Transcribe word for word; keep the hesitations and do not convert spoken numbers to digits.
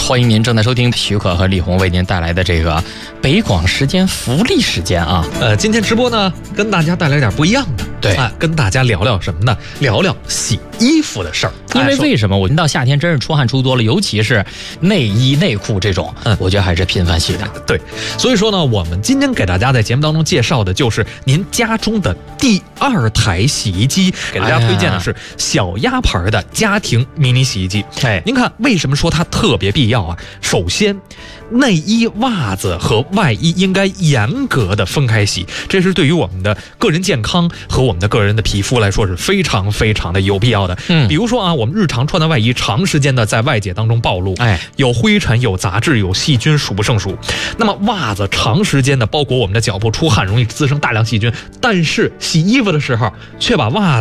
欢迎您正在收听许可和李红为您带来的这个北广时间福利时间啊。 呃，今天直播呢，跟大家带来点不一样的， 对， 哎，跟大家聊聊什么呢？聊聊洗衣服的事儿。 因为为什么我们到夏天真是出汗出多了，尤其是内衣内裤这种，嗯，我觉得还是频繁洗的。 对，所以说呢，我们今天给大家在节目当中介绍的就是您家中的第二台洗衣机，给大家推荐的是小鸭牌的家庭迷你洗衣机。 哎， 您看为什么说它特别必要啊？首先，内衣、袜子和外衣应该严格的分开洗，这是对于我们的个人健康和我们的个人的皮肤来说是非常非常的有必要的。嗯，比如说啊，我们日常穿的外衣长时间的在外界当中暴露，哎，有灰尘、有杂质、有细菌，数不胜数。那么袜子长时间的包裹我们的脚部，出汗容易滋生大量细菌，但是洗衣服的时候却把袜子